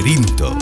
laberinto.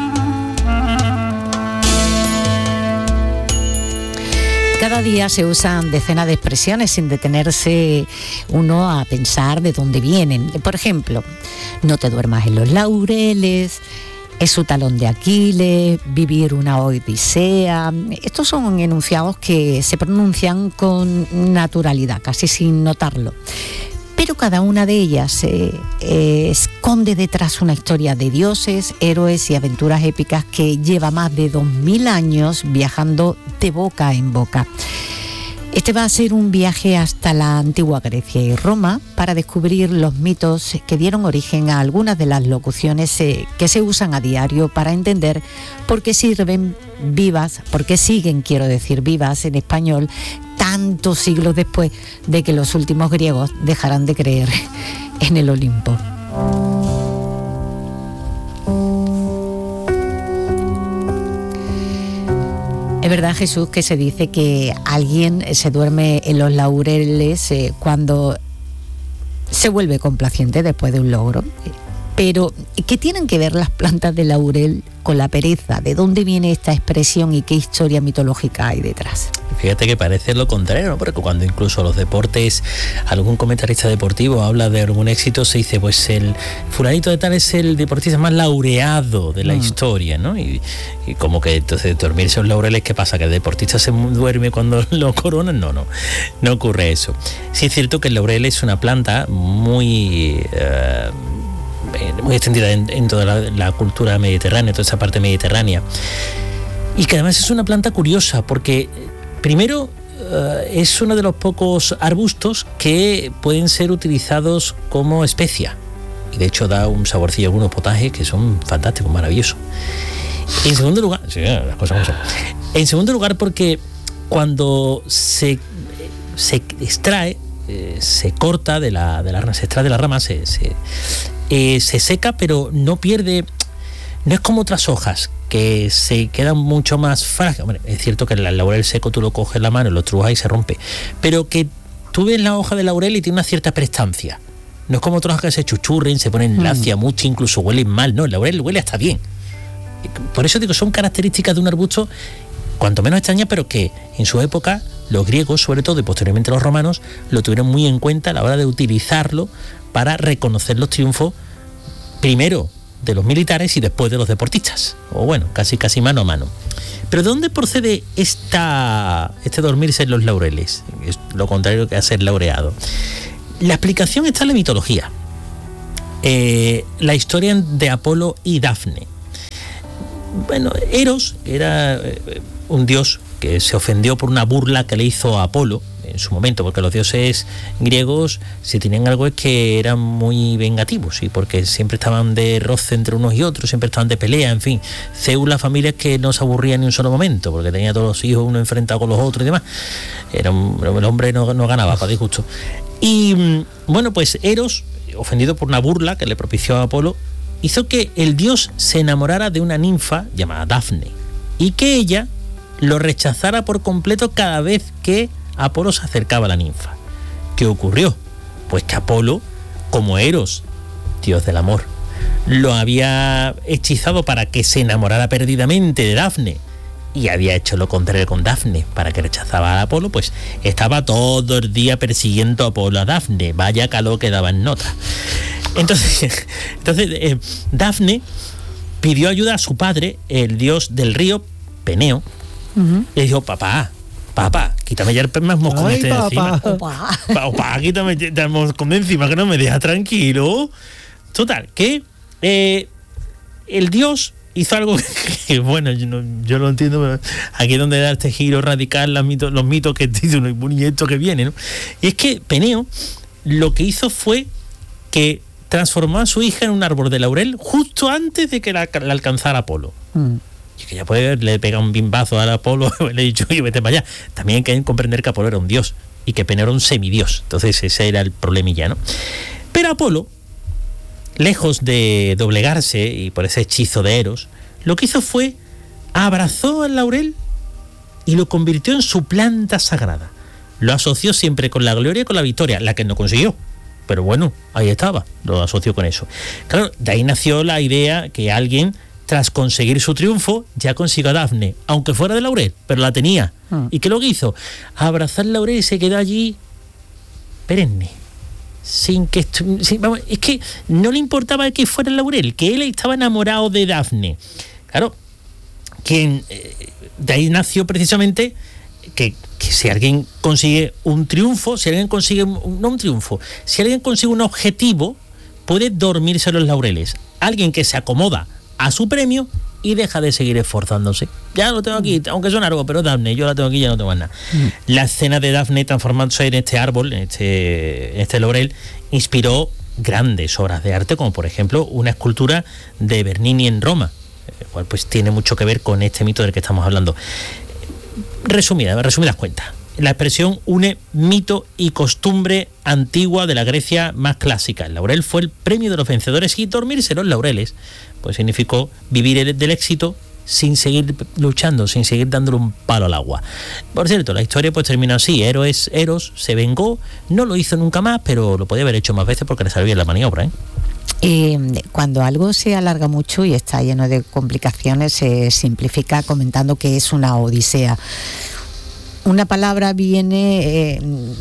Cada día se usan decenas de expresiones sin detenerse uno a pensar de dónde vienen. Por ejemplo, no te duermas en los laureles, es su talón de Aquiles, vivir una odisea. Estos son enunciados que se pronuncian con naturalidad, casi sin notarlo. Pero cada una de ellas se esconde detrás una historia de dioses, héroes y aventuras épicas que lleva más de 2000 años viajando de boca en boca. Este va a ser un viaje hasta la antigua Grecia y Roma para descubrir los mitos que dieron origen a algunas de las locuciones que se usan a diario para entender por qué siguen vivas en español tantos siglos después de que los últimos griegos dejaran de creer en el Olimpo. Es verdad, Jesús, que se dice que alguien se duerme en los laureles cuando se vuelve complaciente después de un logro. Pero, ¿qué tienen que ver las plantas de laurel con la pereza? ¿De dónde viene esta expresión y qué historia mitológica hay detrás? Fíjate que parece lo contrario, ¿no? Porque cuando incluso los deportes, algún comentarista deportivo habla de algún éxito, se dice, pues el fulanito de tal es el deportista más laureado de la historia, ¿no? Y como que entonces dormirse en los laureles, ¿qué pasa? ¿Que el deportista se duerme cuando lo coronan? No ocurre eso. Sí es cierto que el laurel es una planta muy extendida en toda la cultura mediterránea, toda esa parte mediterránea, y que además es una planta curiosa porque primero es uno de los pocos arbustos que pueden ser utilizados como especia, y de hecho da un saborcillo a algunos potajes que son fantásticos, maravillosos. En segundo lugar, sí, las cosas como son. En segundo lugar, porque cuando se extrae, se corta de la rama, se extrae de la rama, se seca, pero no pierde, no es como otras hojas que se quedan mucho más frágiles. Bueno, es cierto que el laurel seco tú lo coges en la mano, lo estrujas y se rompe, pero que tú ves la hoja de laurel y tiene una cierta prestancia. No es como otras hojas que se chuchurren, se ponen lacia mucho, incluso huelen mal. No, el laurel huele hasta bien. Por eso digo, son características de un arbusto cuanto menos extrañas, pero que en su época los griegos, sobre todo, y posteriormente los romanos, lo tuvieron muy en cuenta a la hora de utilizarlo para reconocer los triunfos, primero de los militares y después de los deportistas, o bueno, casi mano a mano. Pero ¿de dónde procede este dormirse en los laureles? Es lo contrario que hacer laureado. La explicación está en la mitología. La historia de Apolo y Dafne. Bueno, Eros era un dios que se ofendió por una burla que le hizo a Apolo en su momento, porque los dioses griegos, si tenían algo, es que eran muy vengativos, y porque siempre estaban de roce entre unos y otros, siempre estaban de pelea, en fin. Zeus, la familia, es que no se aburría ni un solo momento, porque tenía todos los hijos uno enfrentado con los otros y demás. El hombre no ganaba, para disgusto. Y bueno, pues Eros, ofendido por una burla que le propició a Apolo, hizo que el dios se enamorara de una ninfa llamada Dafne, y que ella lo rechazara por completo cada vez que Apolo se acercaba a la ninfa. ¿Qué ocurrió? Pues que Apolo, como Eros, dios del amor, lo había hechizado para que se enamorara perdidamente de Dafne, y había hecho lo contrario con Dafne para que rechazaba a Apolo, pues estaba todo el día persiguiendo a Apolo a Dafne. Vaya calor que daba en nota. Entonces Dafne pidió ayuda a su padre, el dios del río, Peneo. Le dijo: papá, quítame ya el más moscón de encima. Papá, quítame el moscón de encima, que no me deja tranquilo. Total, que el dios hizo algo que bueno, yo no entiendo, pero aquí es donde da este giro radical los mitos que dicen, y esto que viene, ¿no? Y es que Peneo lo que hizo fue que transformó a su hija en un árbol de laurel justo antes de que la alcanzara Apolo. Y que ya le pega un bimbazo a Apolo, le he dicho: oye, vete para allá. También hay que comprender que Apolo era un dios y que Peneo era un semidios. Entonces ese era el problemilla, ¿no? Pero Apolo, lejos de doblegarse y por ese hechizo de Eros, lo que hizo fue abrazó al laurel y lo convirtió en su planta sagrada. Lo asoció siempre con la gloria y con la victoria, la que no consiguió, pero bueno, ahí estaba, lo asocio con eso. Claro, de ahí nació la idea que alguien, tras conseguir su triunfo, ya consiguió a Dafne, aunque fuera de laurel, pero la tenía. ¿Y qué es lo que hizo? Abrazar laurel y se quedó allí perenne. Vamos, es que no le importaba que fuera el laurel, que él estaba enamorado de Dafne. Claro, de ahí nació precisamente que si alguien consigue un triunfo, si alguien consigue si alguien consigue un objetivo, puede dormirse en los laureles. Alguien que se acomoda a su premio y deja de seguir esforzándose. Ya lo tengo aquí, aunque suena algo, pero Dafne, yo la tengo aquí y ya no tengo más nada. La escena de Dafne transformándose en este árbol, en este laurel, inspiró grandes obras de arte, como por ejemplo una escultura de Bernini en Roma, el cual pues tiene mucho que ver con este mito del que estamos hablando. Resumidas cuentas, la expresión une mito y costumbre antigua de la Grecia más clásica. El laurel fue el premio de los vencedores y dormirse en los laureles pues significó vivir del éxito sin seguir luchando, sin seguir dándole un palo al agua. Por cierto, la historia pues termina así. Eros se vengó, no lo hizo nunca más, pero lo podía haber hecho más veces porque le salía la maniobra, Cuando algo se alarga mucho y está lleno de complicaciones, se simplifica comentando que es una odisea. Una palabra viene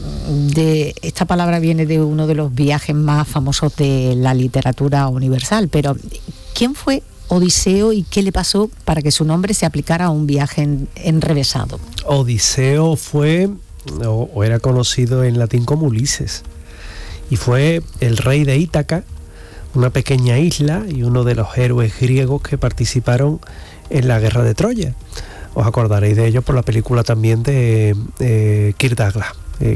esta palabra viene de uno de los viajes más famosos de la literatura universal, pero ¿quién fue Odiseo y qué le pasó para que su nombre se aplicara a un viaje enrevesado? Odiseo fue, o era conocido en latín como Ulises, y fue el rey de Ítaca, una pequeña isla y uno de los héroes griegos que participaron en la guerra de Troya. Os acordaréis de ello por la película también de Kirk Douglas,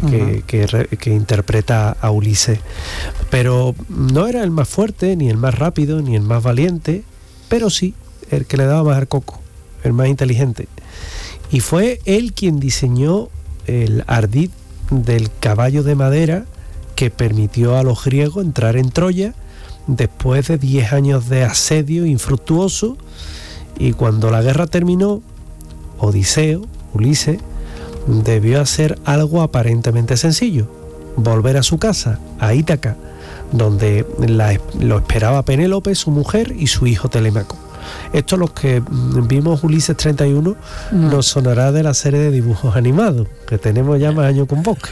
que interpreta a Ulises. Pero no era el más fuerte, ni el más rápido, ni el más valiente, pero sí el que le daba más al coco, el más inteligente. Y fue él quien diseñó el ardid del caballo de madera que permitió a los griegos entrar en Troya después de 10 años de asedio infructuoso. Y cuando la guerra terminó, Odiseo, Ulises, debió hacer algo aparentemente sencillo: volver a su casa, a Ítaca, donde lo esperaba Penélope, su mujer, y su hijo Telémaco. Esto, los que vimos Ulises 31, nos sonará de la serie de dibujos animados, que tenemos ya más años con Bosque.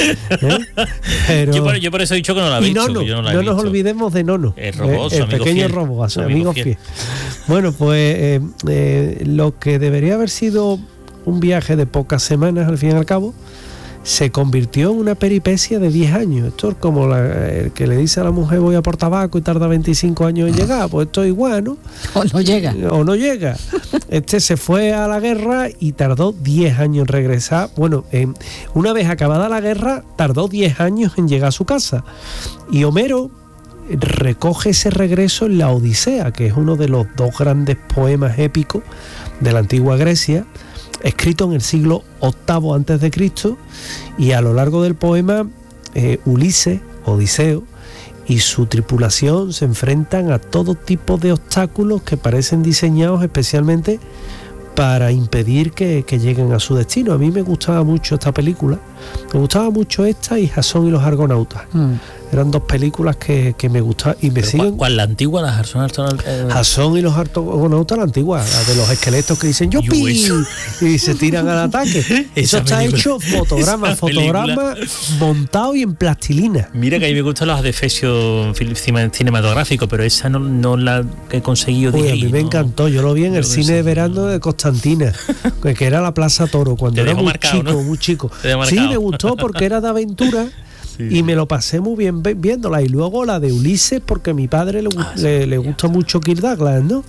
Pero yo por eso he dicho que no la he visto. No nos olvidemos de Nono, el pequeño robo, a su amigo fiel. Bueno, pues lo que debería haber sido un viaje de pocas semanas, al fin y al cabo, se convirtió en una peripecia de 10 años. Esto es como el que le dice a la mujer voy a por tabaco y tarda 25 años en llegar. Pues esto es igual, ¿no? O no llega. Este se fue a la guerra y tardó 10 años en regresar. Bueno, una vez acabada la guerra, tardó 10 años en llegar a su casa. Y Homero recoge ese regreso en la Odisea, que es uno de los dos grandes poemas épicos de la antigua Grecia, escrito en el siglo VIII a.C., y a lo largo del poema Ulises, Odiseo, y su tripulación se enfrentan a todo tipo de obstáculos que parecen diseñados especialmente para impedir que lleguen a su destino. A mí me gustaba mucho esta película, me gustaba mucho esta y Jasón y los Argonautas. Eran dos películas que me gustaban y me siguen. ¿Cuál? ¿La antigua? ¿La Jasón y los Argonautas, la antigua, la de los esqueletos que dicen ¡Yupi! Y se tiran al ataque. Eso está hecho fotograma montado y en plastilina. Mira que a mí me gustan los efectos cinematográficos, pero esa no la he conseguido digerir. A mí me encantó, yo lo vi en el cine de verano de Constantina, que era la Plaza Toro, cuando era muy chico. Sí, me gustó porque era de aventura. Y me lo pasé muy bien viéndola. Y luego la de Ulises, porque a mi padre le gusta mucho Kirk Douglas, ¿no?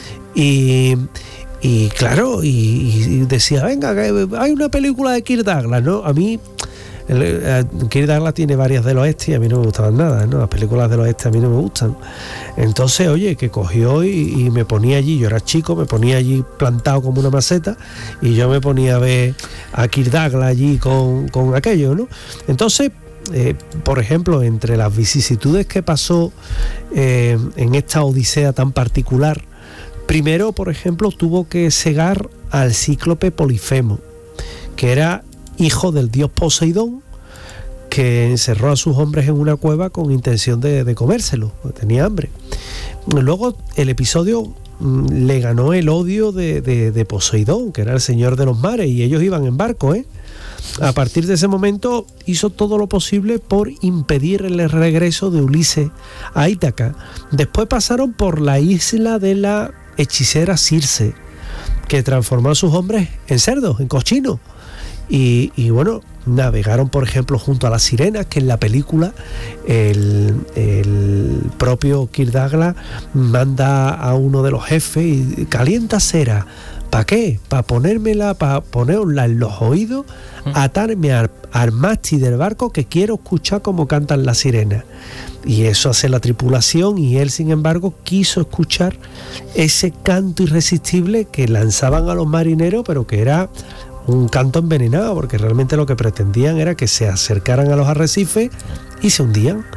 Y claro, y decía, venga, que hay una película de Kirk Douglas, ¿no? A mí, Kirk Douglas tiene varias del oeste y a mí no me gustaban nada, ¿no? Las películas del oeste a mí no me gustan. Entonces, oye, que cogió y me ponía allí, yo era chico, me ponía allí plantado como una maceta y yo me ponía a ver a Kirk Douglas allí con aquello, ¿no? Entonces, por ejemplo, entre las vicisitudes que pasó en esta odisea tan particular, primero, por ejemplo, tuvo que cegar al cíclope Polifemo, que era hijo del dios Poseidón, que encerró a sus hombres en una cueva con intención de comérselo, porque tenía hambre. Luego el episodio le ganó el odio de Poseidón, que era el señor de los mares, y ellos iban en barco, A partir de ese momento hizo todo lo posible por impedir el regreso de Ulises a Ítaca. Después pasaron por la isla de la hechicera Circe, que transformó a sus hombres en cerdos, en cochinos. Y bueno, navegaron, por ejemplo, junto a las sirenas, que en la película el propio Kirk Douglas manda a uno de los jefes y calienta cera. ¿Para qué? Para ponerla en los oídos, atarme al mástil del barco, que quiero escuchar cómo cantan las sirenas. Y eso hace la tripulación, y él, sin embargo, quiso escuchar ese canto irresistible que lanzaban a los marineros, pero que era un canto envenenado, porque realmente lo que pretendían era que se acercaran a los arrecifes y se hundían.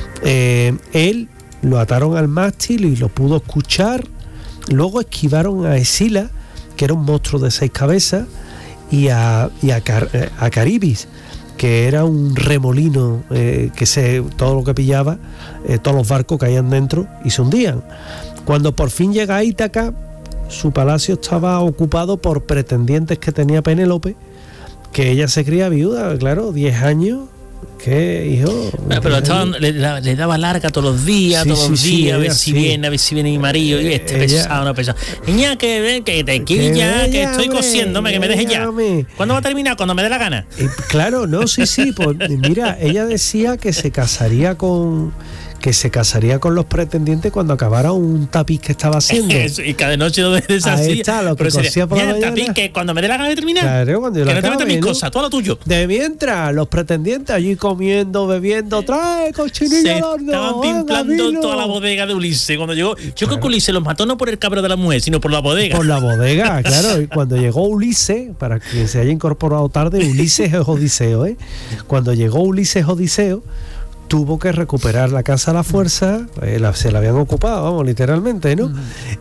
Él lo ataron al mástil y lo pudo escuchar. Luego esquivaron a Escila, que era un monstruo de 6 cabezas, y a Caribis, que era un remolino todo lo que pillaba, todos los barcos caían dentro y se hundían. Cuando por fin llega a Ítaca, su palacio estaba ocupado por pretendientes que tenía Penélope, que ella se cría viuda, claro, 10 años. ¿Qué, hijo? Bueno, pero le daba larga todos los días, a ver si viene mi marido, y pesado. Niña, que te quilla, que estoy cosiéndome, que me dejes ya. ¿Cuándo va a terminar? Cuando me dé la gana. Claro, no, sí, pues mira, ella decía que se casaría con los pretendientes cuando acabara un tapiz que estaba haciendo. Y cada noche lo ves así. Ahí está, lo que cosía por la mañana. El tapiz, que cuando me dé la gana de terminar. Claro, cuando yo que lo no te metas mis cosas, todo lo tuyo. De mientras, los pretendientes allí comiendo, bebiendo, trae cochinillo al horno. Estaban pimplando toda la bodega de Ulises cuando llegó. Yo creo que Ulises los mató no por el cabro de la mujer, sino por la bodega. Por la bodega, claro. Y cuando llegó Ulises, para quien se haya incorporado tarde, Ulises es Odiseo, Cuando llegó Ulises Odiseo, tuvo que recuperar la casa a la fuerza, se la habían ocupado, vamos, literalmente, ¿no?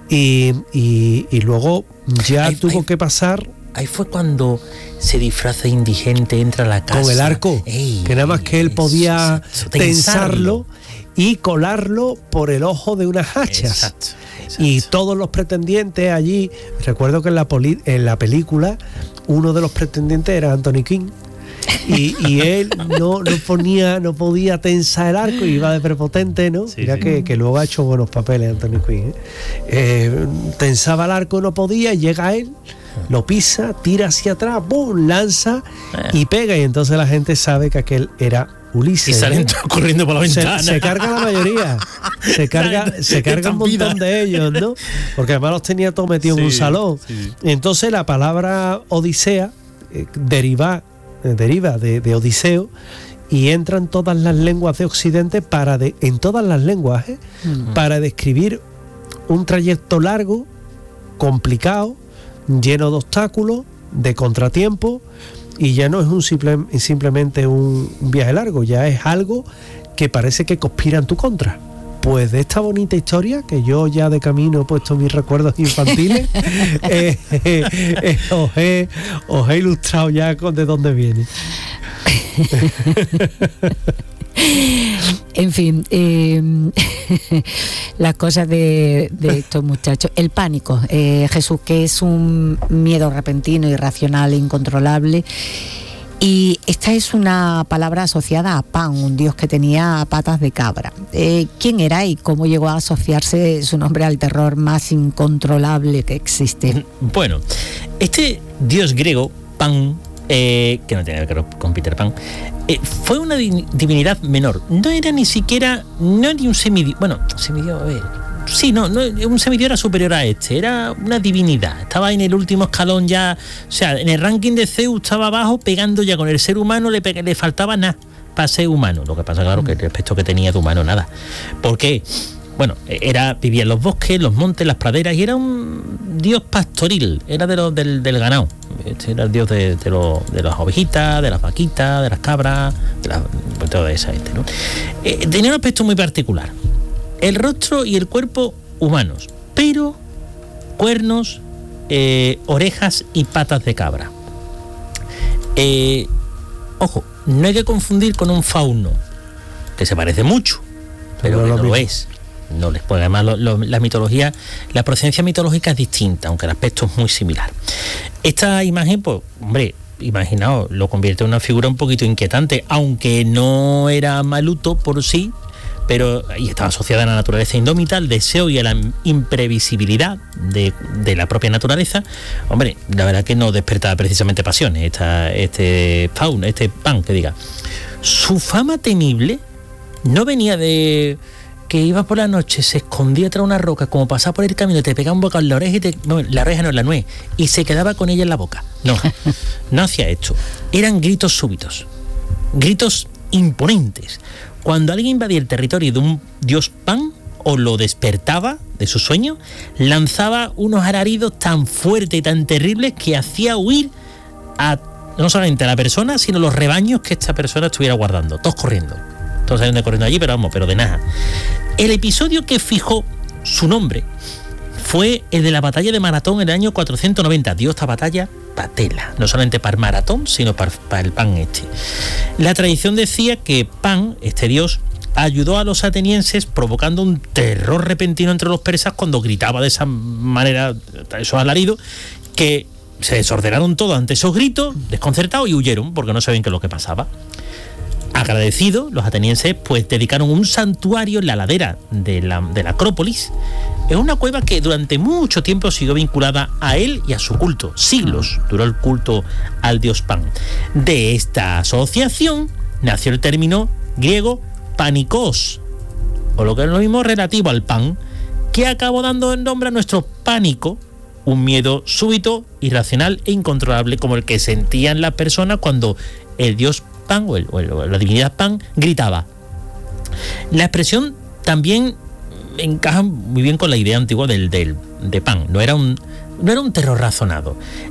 Y luego ya tuvo que pasar. Ahí fue cuando se disfraza indigente, entra a la casa. Con el arco, que nada más que él podía tensarlo y colarlo por el ojo de unas hachas. Exacto. Y todos los pretendientes allí, recuerdo que en la película, uno de los pretendientes era Anthony King. Y él no podía tensar el arco y iba de prepotente, ¿no? Sí, mira que luego ha hecho buenos papeles Anthony Quinn, tensaba el arco, no podía, y llega él, lo pisa, tira hacia atrás, ¡boom!, lanza y pega, y entonces la gente sabe que aquel era Ulises. Y salen corriendo por la ventana. Se carga la mayoría. Se carga un montón de ellos, ¿no? Porque además los tenía todos metidos en un salón. Sí. Entonces la palabra Odisea deriva de Odiseo, y entran todas las lenguas de Occidente en todas las lenguas, para describir un trayecto largo, complicado, lleno de obstáculos, de contratiempos, y ya no es simplemente un viaje largo, ya es algo que parece que conspira en tu contra. Pues de esta bonita historia, que yo ya de camino he puesto mis recuerdos infantiles, os he ilustrado ya de dónde viene. En fin, las cosas de estos muchachos. El pánico, Jesús, que es un miedo repentino, irracional e incontrolable. Y esta es una palabra asociada a Pan, un dios que tenía patas de cabra. ¿Quién era y cómo llegó a asociarse su nombre al terror más incontrolable que existe? Bueno, este dios griego, Pan, que no tiene que ver con Peter Pan, fue una divinidad menor. No era ni siquiera, no ni un semidios. Bueno, semidios, a ver. Sí, no, un semidios era superior a era una divinidad. Estaba en el último escalón ya, o sea, en el ranking de Zeus estaba abajo, pegando ya con el ser humano, le faltaba nada para ser humano. Lo que pasa, claro, que el respecto que tenía de humano, nada. ¿Por qué? Bueno, vivía en los bosques, los montes, las praderas, y era un dios pastoril, era del ganado. Era el dios de las ovejitas, de las vaquitas, de las cabras, de toda esa gente, ¿no? Tenía un aspecto muy particular. El rostro y el cuerpo humanos, pero cuernos, orejas y patas de cabra. Ojo, no hay que confundir con un fauno, que se parece mucho, pero que no lo es. No les puede, además la mitología, la procedencia mitológica es distinta, aunque el aspecto es muy similar. Esta imagen, pues, hombre, imaginaos, lo convierte en una figura un poquito inquietante, aunque no era maluto por sí, pero y estaba asociada a la naturaleza indómita, al deseo y a la imprevisibilidad de la propia naturaleza. Hombre, la verdad que no despertaba precisamente pasiones este pan, que diga. Su fama temible no venía de que iba por la noche, se escondía tras una roca, como pasaba por el camino, te pegaba un bocado en la oreja la oreja no, la nuez, y se quedaba con ella en la boca. No hacía esto. Eran gritos súbitos, gritos imponentes. Cuando alguien invadía el territorio de un dios Pan o lo despertaba de su sueño, lanzaba unos alaridos tan fuertes y tan terribles que hacía huir no solamente a la persona, sino los rebaños que esta persona estuviera guardando, todos corriendo. Todos saliendo corriendo allí, pero de nada. El episodio que fijó su nombre fue el de la batalla de Maratón en el año 490. Dio esta batalla patela, no solamente para el Maratón, sino para el Pan este. La tradición decía que Pan, este dios, ayudó a los atenienses provocando un terror repentino entre los persas cuando gritaba de esa manera, esos alaridos, que se desordenaron todos ante esos gritos, desconcertados, y huyeron porque no sabían qué es lo que pasaba. Agradecidos, los atenienses pues dedicaron un santuario en la ladera de la Acrópolis. Es una cueva que durante mucho tiempo siguió vinculada a él y a su culto. Siglos duró el culto al dios Pan. De esta asociación nació el término griego panikos, o lo que es lo mismo relativo al pan, que acabó dando el nombre a nuestro pánico, un miedo súbito, irracional e incontrolable como el que sentían las personas cuando el dios Pan o la divinidad Pan gritaba. La expresión también encaja muy bien con la idea antigua de Pan. No era un terror razonado.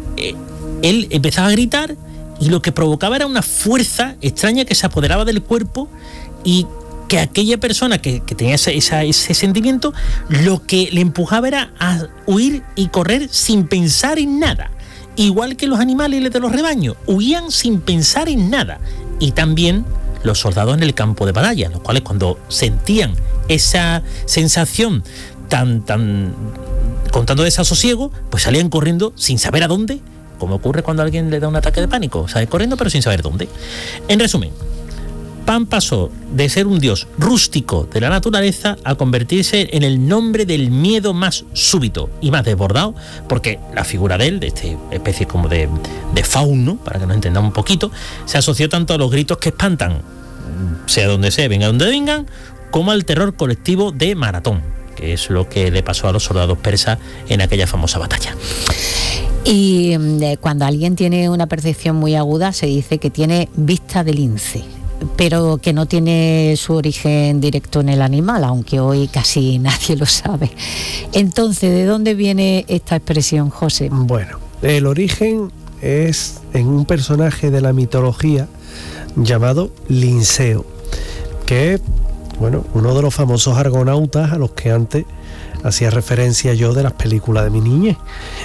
Él empezaba a gritar y lo que provocaba era una fuerza extraña que se apoderaba del cuerpo, y que aquella persona que tenía ese sentimiento, lo que le empujaba era a huir y correr sin pensar en nada. Igual que los animales de los rebaños, huían sin pensar en nada. Y también los soldados en el campo de batalla, los cuales cuando sentían esa sensación tan contando desasosiego, pues salían corriendo sin saber a dónde, como ocurre cuando a alguien le da un ataque de pánico, sale corriendo pero sin saber dónde. En resumen, Pan pasó de ser un dios rústico de la naturaleza a convertirse en el nombre del miedo más súbito y más desbordado, porque la figura de él, de esta especie como de fauno, para que nos entendamos un poquito, se asoció tanto a los gritos que espantan, sea donde sea, venga donde vengan, como al terror colectivo de Maratón, que es lo que le pasó a los soldados persas en aquella famosa batalla. Y cuando alguien tiene una percepción muy aguda, se dice que tiene vista de lince, pero que no tiene su origen directo en el animal, aunque hoy casi nadie lo sabe. Entonces, ¿de dónde viene esta expresión, José? Bueno, el origen es en un personaje de la mitología llamado Linceo, que es, bueno, uno de los famosos argonautas a los que antes hacía referencia yo de las películas de mi niñez.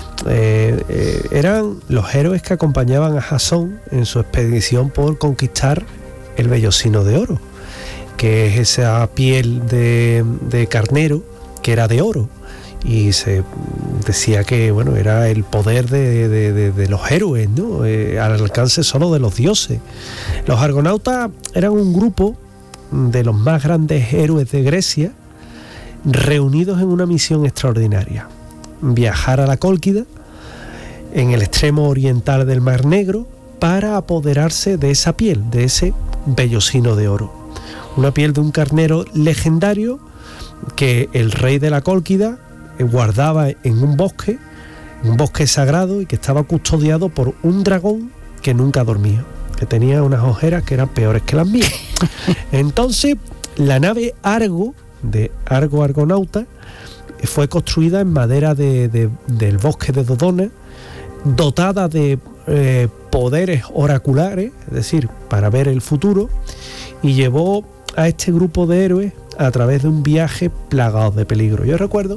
Eran los héroes que acompañaban a Jasón en su expedición por conquistar el vellocino de oro, que es esa piel de carnero que era de oro, y se decía que bueno, era el poder de los héroes, ¿no? Al alcance solo de los dioses. Los argonautas eran un grupo de los más grandes héroes de Grecia, reunidos en una misión extraordinaria: viajar a la Cólquida, en el extremo oriental del Mar Negro, para apoderarse de esa piel, de ese vellocino de oro. Una piel de un carnero legendario que el rey de la Cólquida guardaba en un bosque sagrado, y que estaba custodiado por un dragón que nunca dormía, que tenía unas ojeras que eran peores que las mías. Entonces, la nave Argo, de Argo Argonauta, fue construida en madera del bosque de Dodona, dotada de poderes oraculares, es decir, para ver el futuro, y llevó a este grupo de héroes a través de un viaje plagado de peligro. Yo recuerdo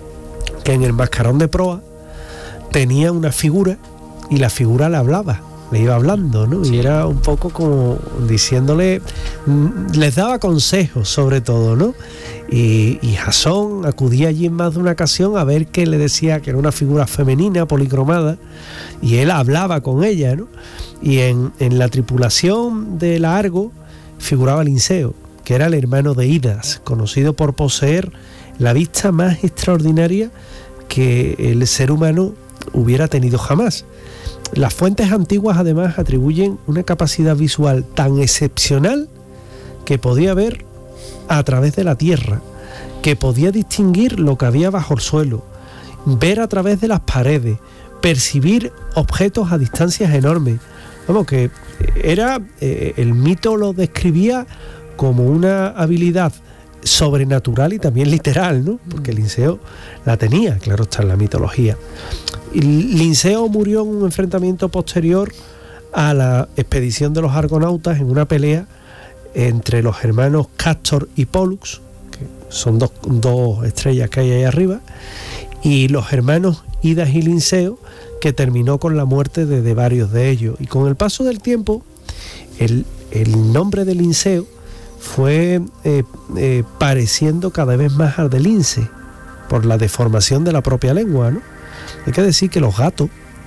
que en el mascarón de proa tenía una figura, y la figura le hablaba, le iba hablando, ¿no? Sí. Y era un poco como diciéndole, les daba consejos sobre todo, ¿no? Y Jasón acudía allí en más de una ocasión a ver qué le decía, que era una figura femenina policromada, y él hablaba con ella, ¿no? Y en la tripulación de la Argo figuraba Linceo, que era el hermano de Idas, conocido por poseer la vista más extraordinaria que el ser humano hubiera tenido jamás. Las fuentes antiguas además atribuyen una capacidad visual tan excepcional que podía ver a través de la tierra, que podía distinguir lo que había bajo el suelo, ver a través de las paredes, percibir objetos a distancias enormes. Vamos, que era, el mito lo describía como una habilidad sobrenatural y también literal, ¿no? Porque Linceo la tenía, claro está, en la mitología. Linceo murió en un enfrentamiento posterior a la expedición de los argonautas en una pelea entre los hermanos Castor y Pollux, que son dos estrellas que hay ahí arriba, y los hermanos Idas y Linceo, que terminó con la muerte de varios de ellos. Y con el paso del tiempo, el nombre de Linceo fue pareciendo cada vez más al de lince, por la deformación de la propia lengua, ¿no? Hay que decir que los gatos,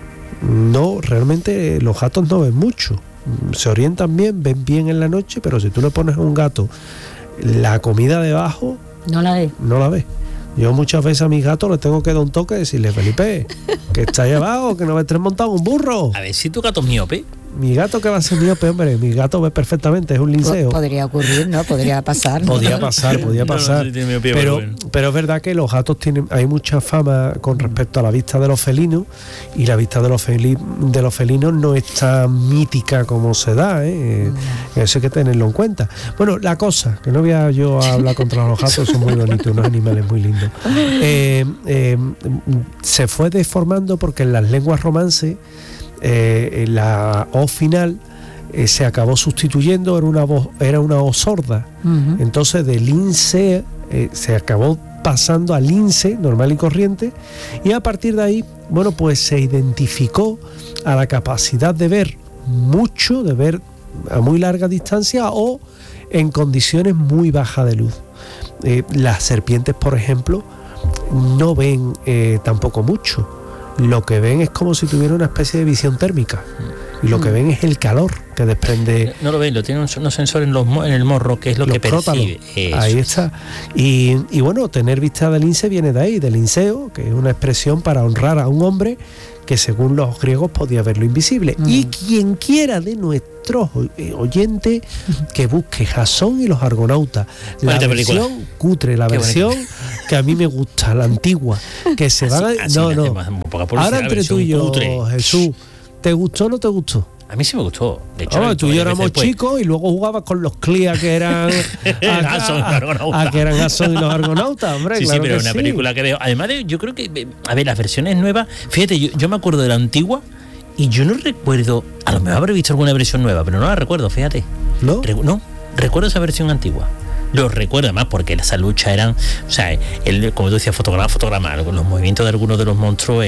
realmente los gatos no ven mucho, se orientan bien, ven bien en la noche, pero si tú le pones a un gato la comida debajo, no la ve. Yo muchas veces a mis gatos les tengo que dar un toque y decirle, Felipe, que está ahí abajo, que no me estés montado un burro. A ver, si tu gato es miope. Mi gato, que va a ser miope, hombre, mi gato ve perfectamente, es un linceo. Podría ocurrir, ¿no? Podría pasar. ¿no? Podía pasar. No, miopía, pero es verdad que los gatos hay mucha fama con respecto a la vista de los felinos, y la vista de los felinos no es tan mítica como se da, ¿eh? Eso hay que tenerlo en cuenta. Bueno, la cosa, que no voy a yo a hablar contra los gatos, son muy bonitos, unos animales muy lindos. Se fue deformando porque en las lenguas romances la O final se acabó sustituyendo, era una O sorda. Uh-huh. Entonces de lince se acabó pasando a lince normal y corriente, y a partir de ahí, bueno, pues se identificó a la capacidad de ver mucho, de ver a muy larga distancia o en condiciones muy bajas de luz. Las serpientes, por ejemplo, no ven tampoco mucho. Lo que ven es como si tuviera una especie de visión térmica, y lo que ven es el calor que desprende. No lo ven, tiene unos sensores en el morro, que es lo que percibe. Ahí está. Y bueno, tener vista de lince viene de ahí, del linceo, que es una expresión para honrar a un hombre que según los griegos podía ver lo invisible. Y quien quiera de nuestros oyentes que busque Jasón y los argonautas, la versión cutre, la versión que a mí me gusta, la antigua, que se van a... No. Ahora entre tú y yo, Jesús, ¿te gustó o no te gustó? A mí sí me gustó. De hecho, tú y yo éramos chicos y luego jugabas con los Clea que eran que eran Jasón y los argonautas, hombre. Sí, claro, pero una película que veo. Además, yo creo que, a ver, las versiones nuevas, fíjate, yo me acuerdo de la antigua y yo no recuerdo, a lo mejor habré visto alguna versión nueva, pero no la recuerdo, fíjate. ¿No? No, recuerdo esa versión antigua. Lo recuerdo además porque esa lucha eran, o sea, como tú decías, fotograma, los movimientos de algunos de los monstruos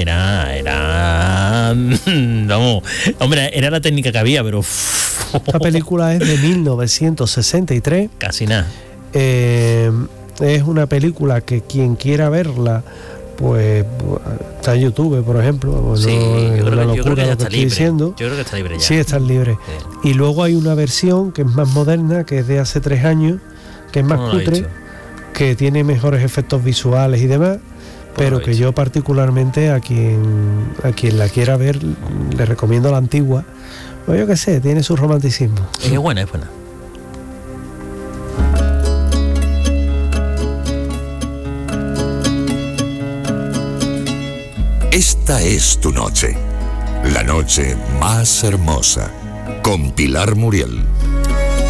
era vamos, hombre, era la técnica que había, pero esta película es de 1963. Casi nada. Es una película que quien quiera verla, pues está en YouTube, por ejemplo. Sí, yo creo que ya está libre. Diciendo. Yo creo que está libre ya. Sí, está libre. Sí. Y luego hay una versión que es más moderna, que es de hace 3 años, que es más cutre, que tiene mejores efectos visuales y demás, pero que yo particularmente a quien la quiera ver le recomiendo la antigua. Pues yo qué sé, tiene su romanticismo. Es buena. Esta es tu noche, la noche más hermosa, con Pilar Muriel.